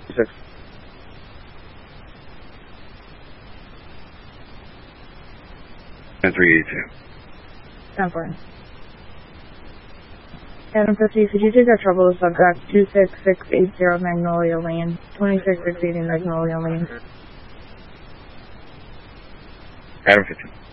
6. And 382. 10-4. Adam 50, could you take our trouble subject 26680 Magnolia Lane, 26 exceeding Magnolia Lane? Adam 50.